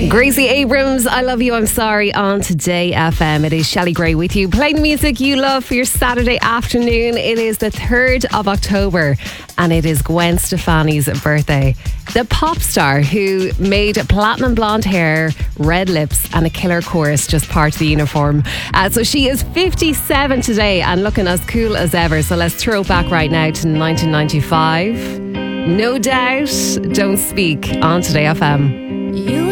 Gracie Abrams, I Love You, I'm Sorry on Today FM. It is Shelley Gray with you, playing music you love for your Saturday afternoon. It is the 3rd of October and it is Gwen Stefani's birthday. The pop star who made platinum blonde hair, red lips and a killer chorus just part of the uniform. So she is 57 today and looking as cool as ever. So let's throw it back right now to 1995. No Doubt, Don't Speak on Today FM. You